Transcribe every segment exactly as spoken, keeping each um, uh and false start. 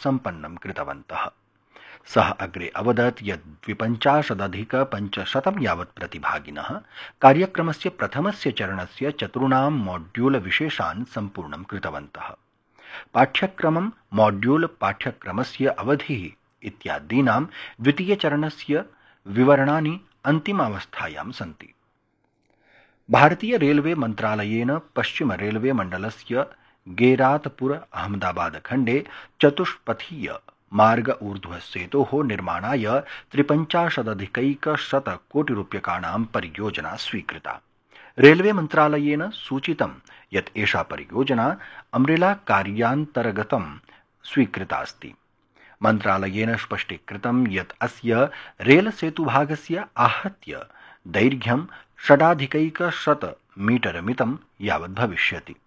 सम्पन्नं कृतवन्तः। सः अग्रे अवदत् यत् द्विपञ्चाशदधिकपञ्चशतं यावत् प्रतिभागिनः कार्यक्रमस्य प्रथमस्य चरणस्य चतुर्णां मॉड्यूल विशेषान् सम्पूर्णं कृतवन्तः। पाठ्यक्रमं मॉड्यूल पाठ्यक्रमस्य अवधिः इत्यादीनां द्वितीयचरणस्य विवरणानि अन्तिमावस्थायां सन्ति। भारतीय रेलवे मन्त्रालयेन पश्चिम रेलवे मण्डलस्य गेरातपुर अहमदाबाद खण्डे चतुष्पथीय मार्ग ऊर्ध्व सेतोः निर्माणाय त्रिपञ्चाशदधिकैकशत कोटिरूप्यकाणां परियोजना स्वीकृता। रेलवे मन्त्रालयेन सूचितं यत् एषा परियोजना अम्ब्रेला कार्यान्तर्गतं स्वीकृता अस्ति। मन्त्रालयेन स्पष्टीकृतं यत् अस्य रेल सेतुभागस्य आहत्य दैर्घ्यं षडाधिकैकशत मीटर मितं यावत् भविष्यति।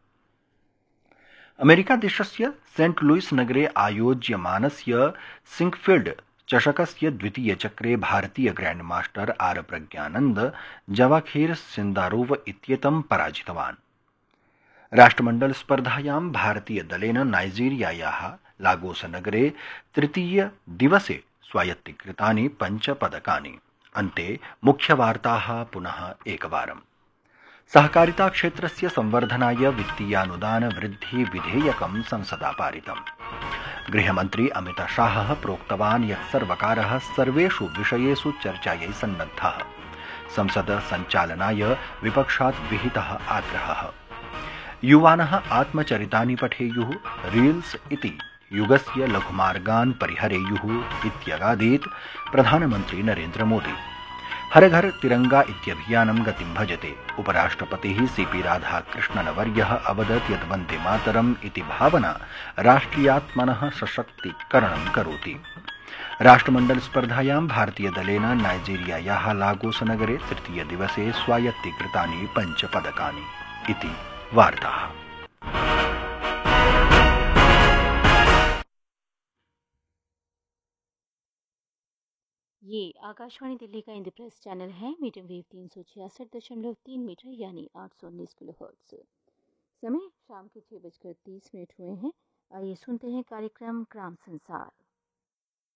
अमेरिका देशस्य सेंट लुइस नगरे आयोज्यमानस्य सिंकफील्ड चषकस्य द्वितीयचक्रे भारतीय grand master are Pragyanand जवाखेर Sindarov इत्येतं पराजितवान्। राष्ट्रमण्डल स्पर्धायां भारतीय दलेन नाइजीरियायाः लागोस नगरे तृतीय दिवसे स्वायत्तीकृतानि पञ्च पदकानि। अन्ते मुख्यवार्ताः पुनः एकवारम्। सहकारिता क्षेत्रस्य संवर्धनाय वित्तीयानुदान वृद्धि विधेयकं संसदा पारितम्। गृहमन्त्री अमित शाहः प्रोक्तवान् यत् सर्वकारः सर्वेषु विषयेषु चर्चायै सन्नद्धः। संसद सञ्चालनाय विपक्षात् विहितः आग्रहः। युवानः आत्मचरितानि पठेयुः, रील्स इति युगस्य लघुमार्गान् परिहरेयुः इत्यगादीत् प्रधानमन्त्री नरेन्द्र मोदी। हर घर तिरंगा इत्यभियानं गतिं भजते। उपराष्ट्रपतिः सीपी राधाकृष्णनवर्यः अवदत् यत् वन्दे मातरम् इति भावना राष्ट्रियात्मनः सशक्तीकरणं करोति। राष्ट्रमण्डल स्पर्धायां भारतीयदलेन नाइजीरियायाः लागोस नगरे तृतीय दिवसे स्वायत्तीकृतानि पञ्च पदकानि। इति वार्ताः। ये आकाशवाणी दिल्ली का इंद्रप्रस्थ चैनल है। मीडियम वेव तीन सौ छियासठ दशमलव तीन मीटर यानी आठ सौ उन्नीस किलो हर्ट्ज। समय शाम के छः बजकर तीस मिनट हुए हैं। आइए सुनते हैं कार्यक्रम ग्राम संसार।